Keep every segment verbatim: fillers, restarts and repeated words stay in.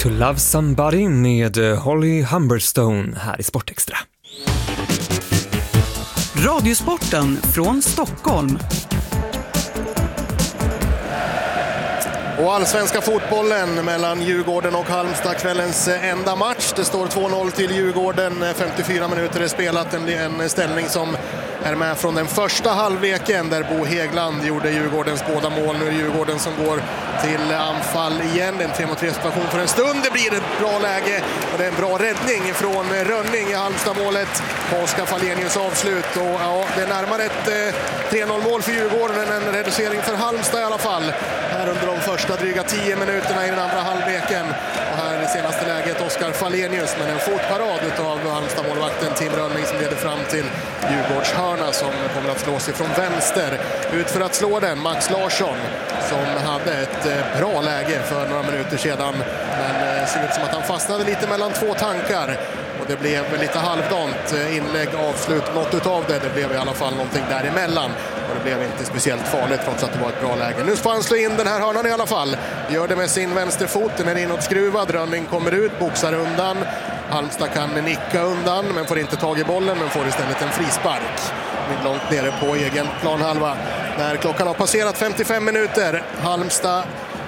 To Love Somebody med Holly Humberstone här i Sportextra. Radiosporten från Stockholm. Och allsvenska fotbollen mellan Djurgården och Halmstad, kvällens enda match. Det står två noll till Djurgården, femtiofyra minuter är spelat, en, en ställning som är med från den första halvleken där Bo Häggland gjorde Djurgårdens båda mål. Nu är Djurgården som går till anfall igen, en tre mot tre situation för en stund. Det blir ett bra läge och det är en bra räddning från Rönning i Halmstad-målet på Oskar Fallenius avslut. Och, ja, det är närmare ett eh, tre noll mål för Djurgården än en reducering för Halmstad i alla fall. Här under de första dryga tio minuterna i den andra halvleken. Och här i senaste läget Oskar Fallenius med en fotparad av Halmstad-målvakten Tim Rönning som leder fram till Djurgårds hörna som kommer att slås ifrån vänster. Ut för att slå den Max Larsson som hade ett eh, bra läge för några minuter sedan. Men eh, ser ut som att han fastnade lite mellan två tankar. Och det blev lite halvdant inlägg, avslut, något utav det. Det blev i alla fall någonting däremellan. Och det blev inte speciellt farligt trots att det var ett bra läge. Nu får han slå in den här hörnan i alla fall. Gör det med sin vänsterfot, den är inåt skruvad. Rönning kommer ut, boxar undan. Halmstad kan nicka undan men får inte tag i bollen, men får istället en frispark. Långt nere på egen planhalva. När klockan har passerat femtiofem minuter. Halmstad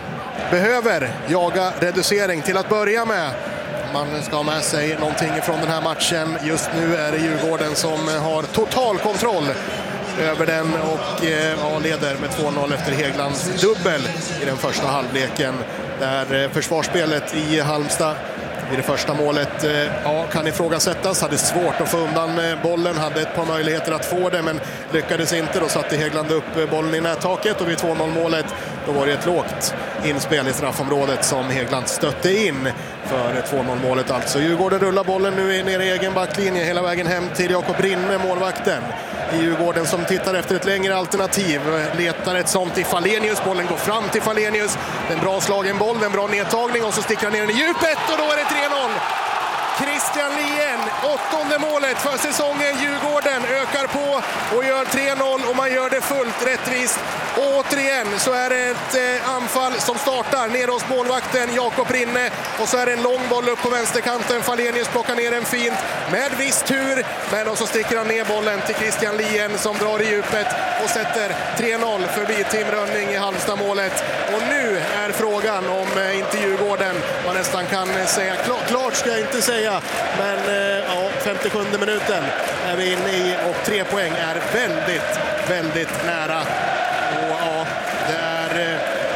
behöver jaga reducering till att börja med. Man ska ha med sig någonting från den här matchen. Just nu är det Djurgården som har total kontroll över den och ja, leder med två noll efter Hägglands dubbel i den första halvleken. Där försvarsspelet i Halmstad i det första målet ja, kan ifrågasättas. Hade svårt att få undan bollen, hade ett par möjligheter att få det men lyckades inte. Då satte Häggland upp bollen i nättaket och vid två noll målet då var det ett lågt inspel i straffområdet som Häggland stötte in för två noll målet. Alltså Djurgården rullar bollen nu ner i egen backlinje hela vägen hem till Jakob Rinne, målvakten i Djurgården som tittar efter ett längre alternativ. Letar ett sånt i Fallenius, bollen går fram till Fallenius. En bra slagen boll, en bra nedtagning och så sticker han ner den i djupet och då är det tre noll. Christian Lien, åttonde målet för säsongen. Djurgården ökar på och gör tre noll och man gör det fullt rättvist. Och återigen så är det ett eh, anfall som startar ner hos målvakten Jakob Rinne. Och så är det en lång boll upp på vänsterkanten. Fallenius plockar ner den fint med viss tur. Men så sticker han ner bollen till Christian Lien som drar i djupet och sätter tre noll förbi Tim Rönning i Halmstad-målet. Och nu är frågan om eh, inte Djurgården, man nästan kan säga, klart, klart ska jag inte säga. Men ja, femtiosjunde minuten är vi inne i och tre poäng är väldigt, väldigt nära. Och ja, det är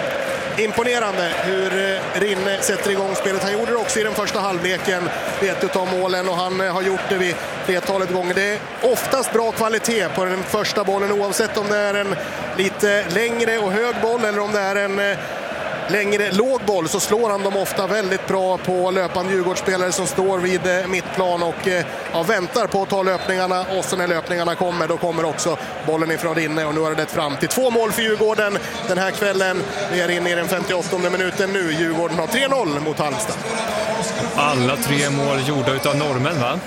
eh, imponerande hur eh, Rinne sätter igång spelet. Han gjorde det också i den första halvleken, vet av målen och han eh, har gjort det vid flertalet gånger. Det är oftast bra kvalitet på den första bollen oavsett om det är en lite längre och hög boll eller om det är en eh, längre låg boll, så slår han dem ofta väldigt bra på löpande Djurgårdsspelare som står vid mittplan och ja, väntar på att ta löpningarna, och så när löpningarna kommer då kommer också bollen ifrån Rinne och nu har det lett fram till två mål för Djurgården den här kvällen. Vi är inne i den femtioåttonde minuten nu. Djurgården har tre noll mot Halmstad. Alla tre mål gjorda utav norrmän, va?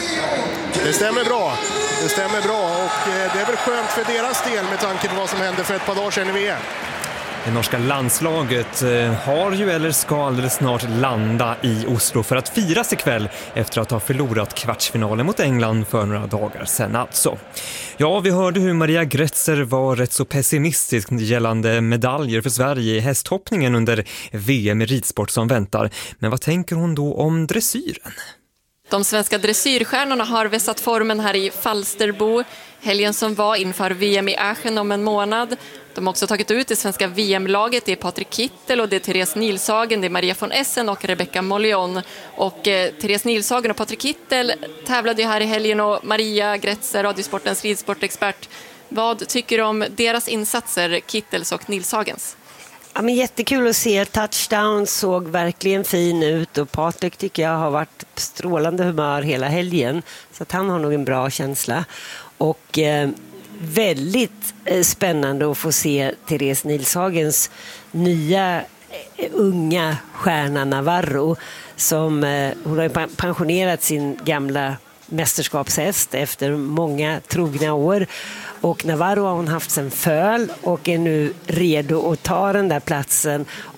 Det stämmer bra. Det stämmer bra och det är väl skönt för deras del med tanke på vad som hände för ett par dagar sedan i V M. Det norska landslaget har ju eller ska alldeles snart landa i Oslo för att firas ikväll efter att ha förlorat kvartsfinalen mot England för några dagar sedan alltså. Ja, vi hörde hur Maria Gretzer var rätt så pessimistisk gällande medaljer för Sverige i hästhoppningen under V M i ridsport som väntar. Men vad tänker hon då om dressyren? De svenska dressyrstjärnorna har vässat formen här i Falsterbo helgen som var inför V M i Aachen om en månad. De har också tagit ut det svenska V M-laget. Det är Patrik Kittel och det är Therese Nilshagen, det är Maria von Essen och Rebecca Mollion. Och eh, Therese Nilshagen och Patrik Kittel tävlade ju här i helgen och Maria Gretzer, Radiosportens ridsportexpert. Vad tycker du om deras insatser, Kittels och Nilshagens? Ja, men jättekul att se. Touchdown såg verkligen fin ut och Patrik tycker jag har varit strålande humör hela helgen. Så att han har nog en bra känsla. Och eh, väldigt eh, spännande att få se Therese Nilshagens nya eh, unga stjärna Navarro. Som, eh, hon har pensionerat sin gamla mästerskapshäst efter många trogna år. Och Navarro har hon haft sen föl och är nu redo att ta den där platsen.